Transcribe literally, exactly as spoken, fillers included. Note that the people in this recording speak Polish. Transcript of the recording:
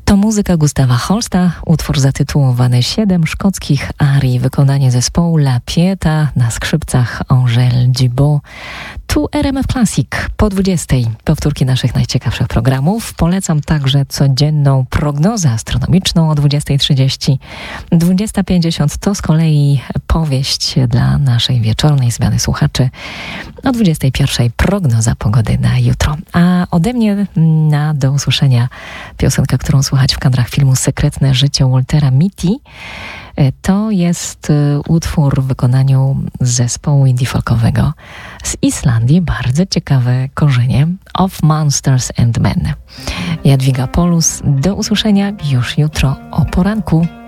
To muzyka Gustawa Holsta, utwór zatytułowany Siedem szkockich arii, wykonanie zespołu La Pieta, na skrzypcach Angèle Dubot. Tu R M F Classic po dwudziestej. Powtórki naszych najciekawszych programów. Polecam także codzienną prognozę astronomiczną o dwudziestej trzydzieści. dwudziesta pięćdziesiąt to z kolei powieść dla naszej wieczornej zmiany słuchaczy. O dwudziestej pierwszej prognoza pogody na jutro. A ode mnie na do usłyszenia piosenka, którą słuchać w kadrach filmu Sekretne życie Waltera Mitty. To jest utwór w wykonaniu zespołu indie folkowego z Islandii. Bardzo ciekawe korzenie. Of Monsters and Men. Jadwiga Polus. Do usłyszenia już jutro o poranku.